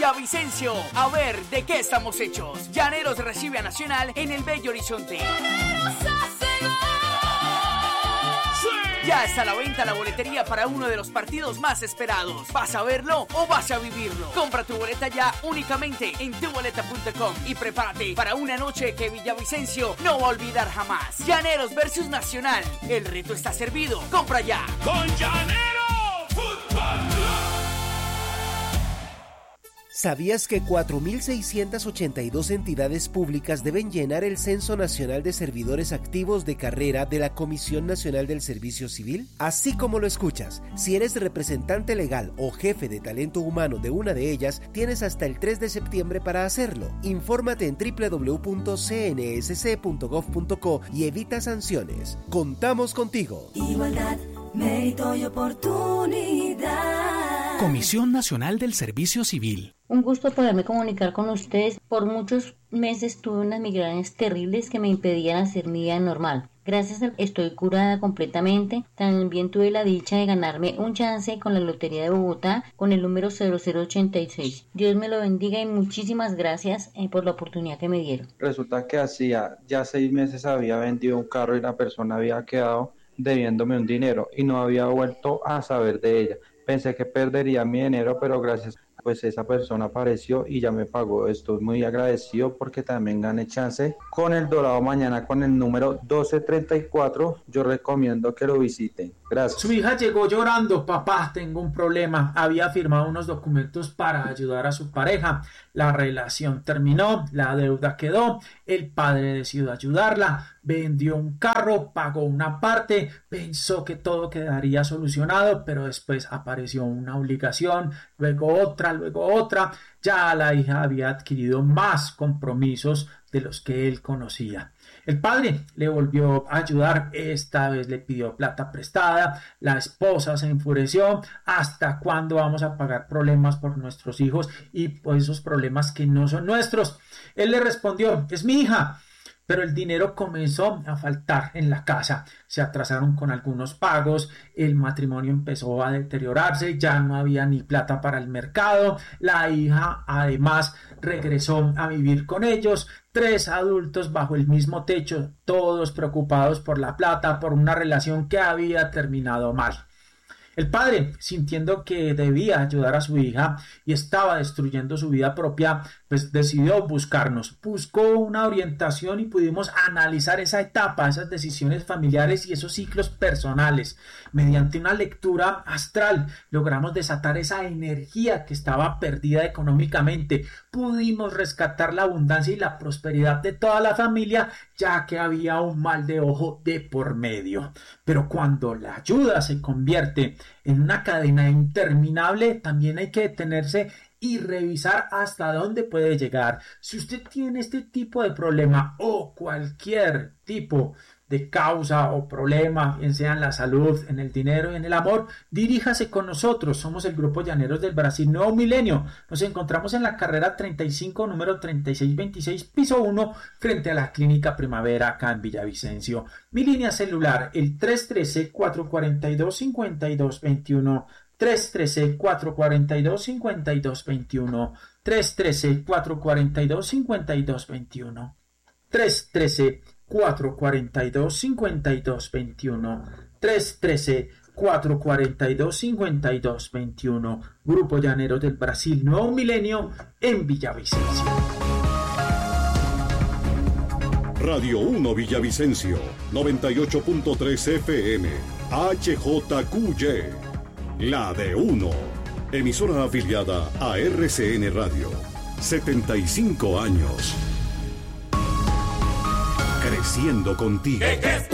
Villavicencio. A ver de qué estamos hechos. Llaneros recibe a Nacional en el Bello Horizonte. Ya está a la venta la boletería para uno de los partidos más esperados. ¿Vas a verlo o vas a vivirlo? Compra tu boleta ya únicamente en tuboleta.com y prepárate para una noche que Villavicencio no va a olvidar jamás. Llaneros versus Nacional. El reto está servido. Compra ya. Con Llanero Fútbol. ¿Sabías que 4.682 entidades públicas deben llenar el Censo Nacional de Servidores Activos de Carrera de la Comisión Nacional del Servicio Civil? Así como lo escuchas, si eres representante legal o jefe de talento humano de una de ellas, tienes hasta el 3 de septiembre para hacerlo. Infórmate en www.cnsc.gov.co y evita sanciones. ¡Contamos contigo! Igualdad, mérito y oportunidad. Comisión Nacional del Servicio Civil. Un gusto poderme comunicar con ustedes. Por muchos meses tuve unas migrañas terribles que me impedían hacer mi vida normal. Gracias a estoy curada completamente. También tuve la dicha de ganarme un chance con la Lotería de Bogotá con el número 0086. Dios me lo bendiga y muchísimas gracias por la oportunidad que me dieron. Resulta que hacía ya 6 meses había vendido un carro y la persona había quedado debiéndome un dinero y no había vuelto a saber de ella. Pensé que perdería mi dinero, pero gracias, pues esa persona apareció y ya me pagó. Estoy muy agradecido porque también gané chance con el Dorado mañana con el número 1234. Yo recomiendo que lo visiten. Gracias. Su hija llegó llorando: papá, tengo un problema. Había firmado unos documentos para ayudar a su pareja. La relación terminó, la deuda quedó. El padre decidió ayudarla. Vendió un carro, pagó una parte, pensó que todo quedaría solucionado, pero después apareció una obligación, luego otra. Ya la hija había adquirido más compromisos de los que él conocía. El padre le volvió a ayudar, esta vez le pidió plata prestada, la esposa se enfureció: ¿hasta cuándo vamos a pagar problemas por nuestros hijos y por esos problemas que no son nuestros? Él le respondió: es mi hija. Pero el dinero comenzó a faltar en la casa, se atrasaron con algunos pagos, el matrimonio empezó a deteriorarse, ya no había ni plata para el mercado, la hija además regresó a vivir con ellos, 3 adultos bajo el mismo techo, todos preocupados por la plata, por una relación que había terminado mal. El padre, sintiendo que debía ayudar a su hija y estaba destruyendo su vida propia, pues decidió buscarnos. Buscó una orientación y pudimos analizar esa etapa, esas decisiones familiares y esos ciclos personales. Mediante una lectura astral logramos desatar esa energía que estaba perdida económicamente. Pudimos rescatar la abundancia y la prosperidad de toda la familia, ya que había un mal de ojo de por medio. Pero cuando la ayuda se convierte en una cadena interminable, también hay que detenerse y revisar hasta dónde puede llegar. Si usted tiene este tipo de problema o cualquier tipo de causa o problema, bien sea en la salud, en el dinero y en el amor, diríjase con nosotros. Somos el Grupo Llaneros del Brasil Nuevo Milenio. Nos encontramos en la carrera 35, número 3626, piso 1, frente a la Clínica Primavera, acá en Villavicencio. Mi línea celular, el 313-442-5221, 313-442-5221, 313-442-5221, 313-442-5221, 313-442-5221. Grupo Llaneros del Brasil Nuevo Milenio en Villavicencio. Radio 1 Villavicencio, 98.3 FM, HJQY, la de 1. Emisora afiliada a RCN Radio. 75 años. Creciendo contigo.